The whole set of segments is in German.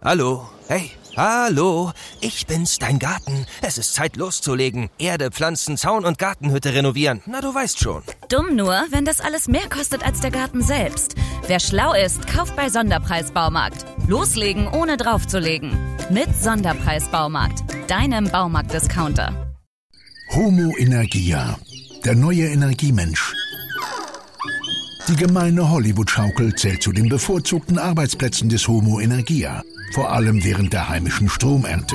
Hallo? Hey, hallo? Ich bin's, dein Garten. Es ist Zeit loszulegen. Erde, Pflanzen, Zaun und Gartenhütte renovieren. Na, du weißt schon. Dumm nur, wenn das alles mehr kostet als der Garten selbst. Wer schlau ist, kauft bei Sonderpreis-Baumarkt. Loslegen, ohne draufzulegen. Mit Sonderpreis-Baumarkt, deinem Baumarkt-Discounter. Homo Energia, der neue Energiemensch. Die gemeine Hollywood-Schaukel zählt zu den bevorzugten Arbeitsplätzen des Homo Energia, vor allem während der heimischen Stromernte.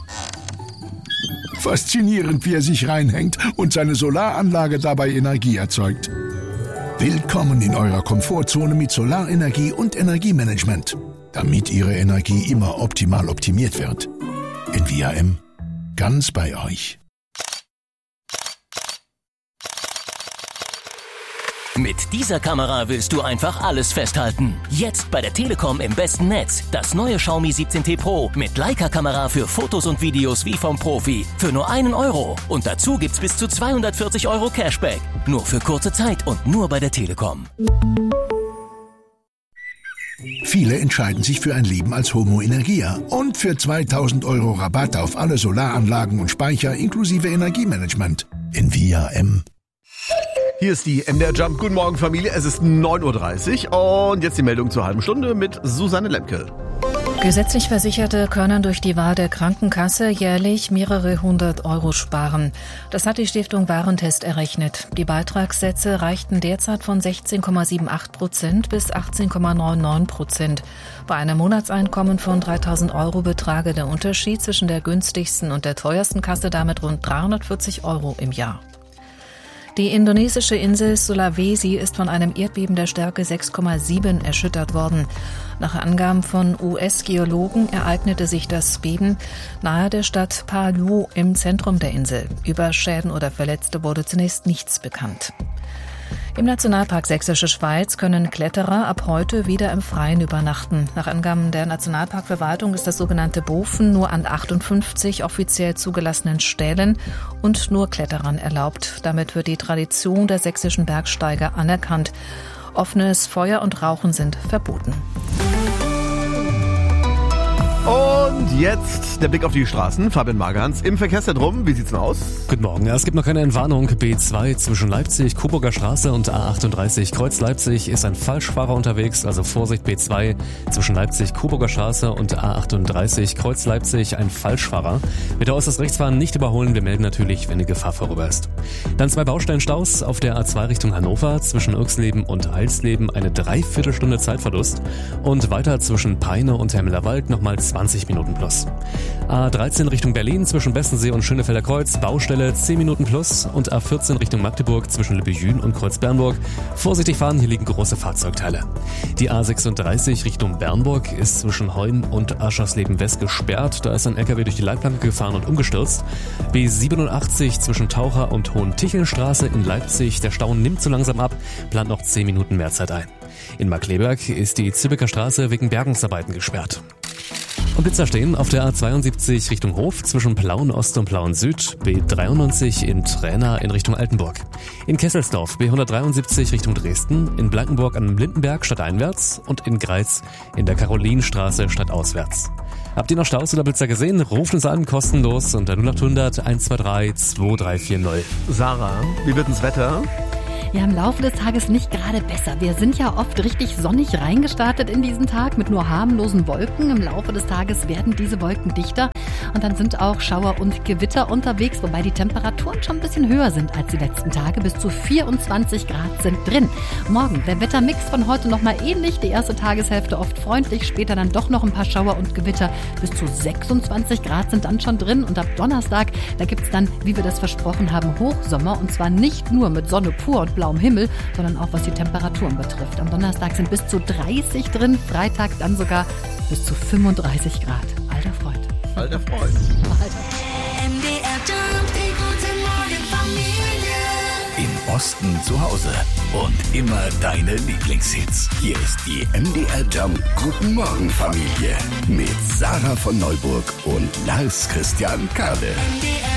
Faszinierend, wie er sich reinhängt und seine Solaranlage dabei Energie erzeugt. Willkommen in eurer Komfortzone mit Solarenergie und Energiemanagement, damit Ihre Energie immer optimal optimiert wird. Envia M, ganz bei euch. Mit dieser Kamera willst du einfach alles festhalten. Jetzt bei der Telekom im besten Netz. Das neue Xiaomi 17T Pro mit Leica-Kamera für Fotos und Videos wie vom Profi. Für nur 1 Euro. Und dazu gibt's bis zu 240 Euro Cashback. Nur für kurze Zeit und nur bei der Telekom. Viele entscheiden sich für ein Leben als Homo Energia und für 2000 Euro Rabatt auf alle Solaranlagen und Speicher inklusive Energiemanagement. Envia M. Hier ist die MDR Jump. Guten Morgen, Familie. Es ist 9.30 Uhr und jetzt die Meldung zur halben Stunde mit Susanne Lemke. Gesetzlich Versicherte können durch die Wahl der Krankenkasse jährlich mehrere 100 Euro sparen. Das hat die Stiftung Warentest errechnet. Die Beitragssätze reichten derzeit von 16,78% bis 18,99%. Bei einem Monatseinkommen von 3.000 Euro betrage der Unterschied zwischen der günstigsten und der teuersten Kasse damit rund 340 Euro im Jahr. Die indonesische Insel Sulawesi ist von einem Erdbeben der Stärke 6,7 erschüttert worden. Nach Angaben von US-Geologen ereignete sich das Beben nahe der Stadt Palu im Zentrum der Insel. Über Schäden oder Verletzte wurde zunächst nichts bekannt. Im Nationalpark Sächsische Schweiz können Kletterer ab heute wieder im Freien übernachten. Nach Angaben der Nationalparkverwaltung ist das sogenannte Bofen nur an 58 offiziell zugelassenen Stellen und nur Kletterern erlaubt. Damit wird die Tradition der sächsischen Bergsteiger anerkannt. Offenes Feuer und Rauchen sind verboten. Und jetzt der Blick auf die Straßen. Fabian Margans im Verkehrszentrum. Wie sieht's denn aus? Guten Morgen. Es gibt noch keine Entwarnung. B2 zwischen Leipzig, Coburger Straße und A38 Kreuz Leipzig ist ein Falschfahrer unterwegs. Also Vorsicht, B2 zwischen Leipzig, Coburger Straße und A38 Kreuz Leipzig ein Falschfahrer. Bitte äußerst rechts fahren, nicht überholen. Wir melden natürlich, wenn eine Gefahr vorüber ist. Dann 2 Baustellenstaus auf der A2 Richtung Hannover zwischen Irxleben und Eilsleben eine Dreiviertelstunde Zeitverlust. Und weiter zwischen Peine und Hemmelerwald nochmal 20 Minuten plus. A13 Richtung Berlin zwischen Bessensee und Schönefelder Kreuz, Baustelle 10 Minuten plus und A14 Richtung Magdeburg zwischen Lübbejün und Kreuzbernburg. Vorsichtig fahren, hier liegen große Fahrzeugteile. Die A36 Richtung Bernburg ist zwischen Heum und Aschersleben West gesperrt. Da ist ein LKW durch die Leitplanke gefahren und umgestürzt. B87 zwischen Taucher und Hohentichelstraße in Leipzig. Der Stau nimmt so langsam ab, plant noch 10 Minuten mehr Zeit ein. In Markkleeberg ist die Zübecker Straße wegen Bergungsarbeiten gesperrt. Und Blitzer stehen auf der A72 Richtung Hof zwischen Plauen Ost und Plauen Süd, B93 in Träna in Richtung Altenburg. In Kesselsdorf B173 Richtung Dresden, in Blankenburg am Lindenberg stadteinwärts und in Greiz in der Karolinstraße stadtauswärts. Habt ihr noch Staus oder Blitzer gesehen? Ruft uns an, kostenlos unter 0800 123 2340. Sarah, wie wird das Wetter? Ja, im Laufe des Tages nicht gerade besser. Wir sind ja oft richtig sonnig reingestartet in diesen Tag mit nur harmlosen Wolken. Im Laufe des Tages werden diese Wolken dichter und dann sind auch Schauer und Gewitter unterwegs, wobei die Temperaturen schon ein bisschen höher sind als die letzten Tage. Bis zu 24 Grad sind drin. Morgen der Wettermix von heute nochmal ähnlich. Die erste Tageshälfte oft freundlich, später dann doch noch ein paar Schauer und Gewitter. Bis zu 26 Grad sind dann schon drin und ab Donnerstag, da gibt's dann, wie wir das versprochen haben, Hochsommer und zwar nicht nur mit Sonne pur und blauem Himmel, sondern auch was die Temperaturen betrifft. Am Donnerstag sind bis zu 30 drin, Freitag dann sogar bis zu 35 Grad. Alter Freund. Alter Freund. MDR Jump, die gute Morgenfamilie. Im Osten zu Hause und immer deine Lieblingshits. Hier ist die MDR Jump Guten Morgen Familie mit Sarah von Neuburg und Lars Christian Kade.